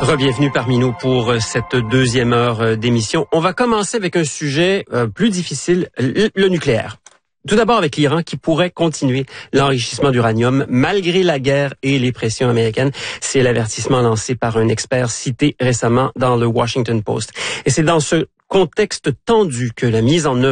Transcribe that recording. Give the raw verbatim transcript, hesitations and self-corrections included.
Re-bienvenue parmi nous pour cette deuxième heure d'émission. On va commencer avec un sujet plus difficile, le nucléaire. Tout d'abord avec l'Iran qui pourrait continuer l'enrichissement d'uranium malgré la guerre et les pressions américaines. C'est l'avertissement lancé par un expert cité récemment dans le Washington Post. Et c'est dans ce contexte tendu que la mise en œuvre